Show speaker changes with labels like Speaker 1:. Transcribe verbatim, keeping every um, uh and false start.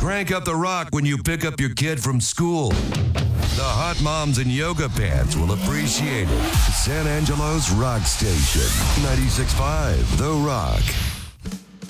Speaker 1: Crank up the rock when you pick up your kid from school. The hot moms in yoga pants will appreciate it. San Angelo's Rock Station. ninety-six point five The Rock.